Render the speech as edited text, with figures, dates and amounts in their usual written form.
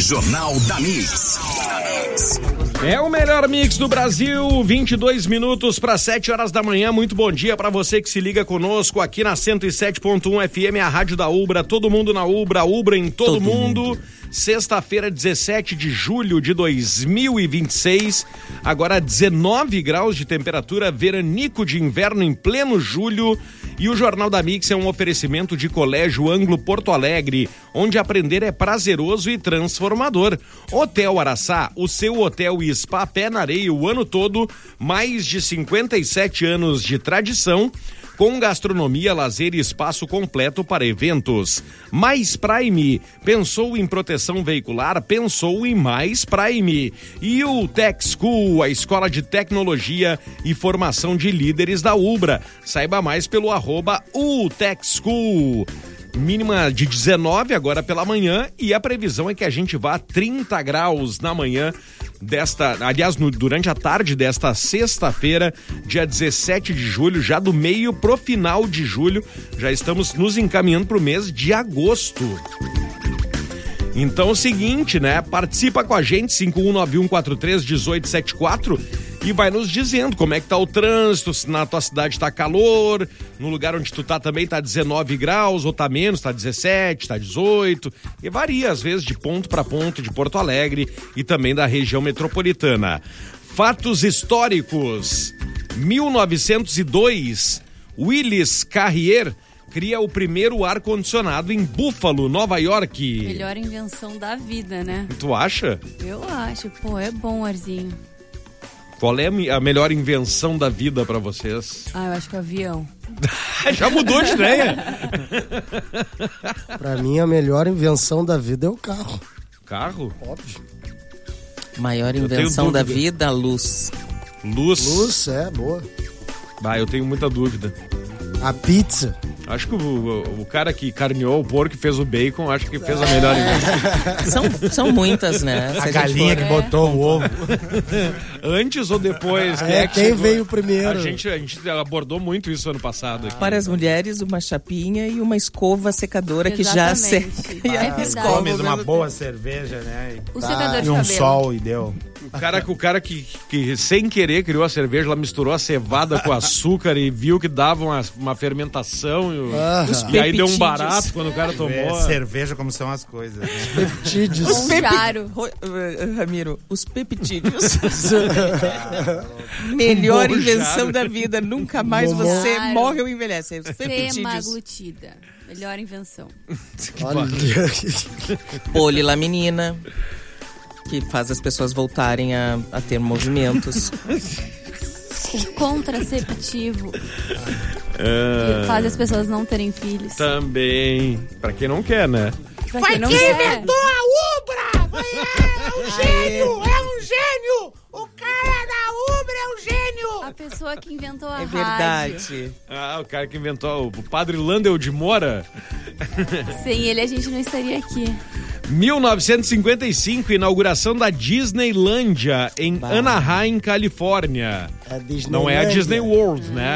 Jornal da Mix. É o melhor mix do Brasil, 22 minutos para 7 horas da manhã. Muito bom dia para você que se liga conosco aqui na 107.1 FM, a rádio da Ubra. Todo mundo na Ubra, Ubra em todo mundo. Sexta-feira, 17 de julho de 2026. Agora 19 graus de temperatura, veranico de inverno em pleno julho. E o Jornal da Mix é um oferecimento de Colégio Anglo Porto Alegre, onde aprender é prazeroso e transformador. Hotel Araçá, o seu hotel e spa pé na areia o ano todo, mais de 57 anos de tradição, com gastronomia, lazer e espaço completo para eventos. Mais Prime, pensou em proteção veicular, pensou em Mais Prime. E o Tech School, a escola de tecnologia e formação de líderes da Ubra. Saiba mais pelo @UTechSchool. Mínima de 19 agora pela manhã e a previsão é que a gente vá a 30 graus na manhã durante a tarde desta sexta-feira, dia 17 de julho, já do meio pro final de julho, já estamos nos encaminhando pro mês de agosto. Então é o seguinte, né? Participa com a gente, 5191431874 e vai nos dizendo como é que tá o trânsito, se na tua cidade tá calor, no lugar onde tu tá também tá 19 graus, ou tá menos, tá 17, tá 18, e varia às vezes de ponto para ponto de Porto Alegre e também da região metropolitana. Fatos históricos. 1902, Willis Carrier cria o primeiro ar-condicionado em Buffalo, Nova York. Melhor invenção da vida, né? Tu acha? Eu acho. Pô, é bom o arzinho. Qual é a melhor invenção da vida pra vocês? Ah, eu acho que é o avião. Já mudou de ideia. Pra mim, a melhor invenção da vida é o carro. Carro? Óbvio. Maior invenção da vida, luz. Luz, boa. Eu tenho muita dúvida. A pizza. Acho que o cara que carneou o porco e fez o bacon, acho que fez a melhor invenção. São muitas, né? A galinha que botou o ovo. Antes ou depois? Quem veio primeiro? A gente abordou muito isso ano passado. Aqui. Para as mulheres, uma chapinha e uma escova secadora. Exatamente. Que já seca. Comes uma boa cerveja, né? O secador de cabelo. cabelo. Sol e deu. O cara que sem querer criou a cerveja, ela misturou a cevada com açúcar e viu que dava uma fermentação e aí deu um barato quando o cara tomou. Cerveja como são as coisas. Os peptídeos. Ramiro, os peptídeos. Melhor invenção da vida. Nunca mais você morre ou envelhece. Os peptídeos. Semaglutida. Melhor invenção. Polilaminina, que faz as pessoas voltarem a ter movimentos. O contraceptivo, que faz as pessoas não terem filhos. Também. Pra quem não quer, né? Foi quem inventou a Ubra! É um gênio! O cara da Ubra é um gênio! A pessoa que inventou a rádio. Verdade. O cara que inventou, o padre Landel de Moura. Sem ele a gente não estaria aqui. 1955, inauguração da Disneylândia em Anaheim, Califórnia. Não é a Disney World, né?